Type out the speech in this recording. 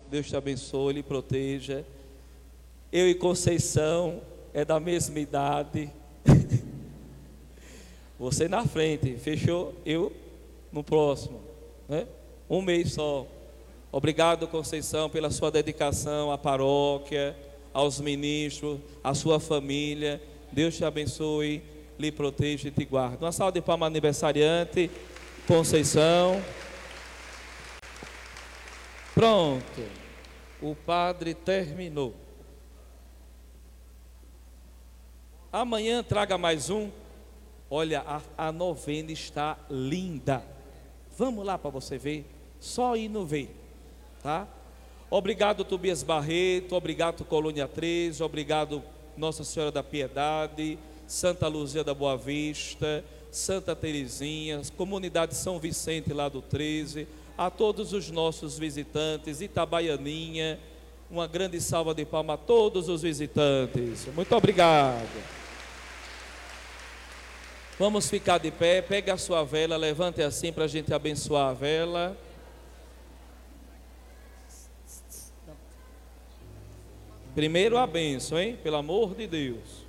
Deus te abençoe, lhe proteja. Eu e Conceição é da mesma idade. Você na frente, fechou? Eu no próximo, né? Um mês só. Obrigado, Conceição, pela sua dedicação à paróquia, aos ministros, à sua família. Deus te abençoe, lhe proteja e te guarde. Uma salva de palmas aniversariante, Conceição. Pronto, o padre terminou. Amanhã traga mais um. Olha, a novena está linda. Vamos lá para você ver. Só ir no ver, tá? Obrigado, Tobias Barreto. Obrigado, Colônia 13. Obrigado, Nossa Senhora da Piedade, Santa Luzia da Boa Vista, Santa Terezinha, Comunidade São Vicente lá do 13. A todos os nossos visitantes, Itabaianinha, uma grande salva de palmas a todos os visitantes. Muito obrigado. Vamos ficar de pé, pegue a sua vela, levante assim para a gente abençoar a vela. Primeiro a bênção, hein? Pelo amor de Deus.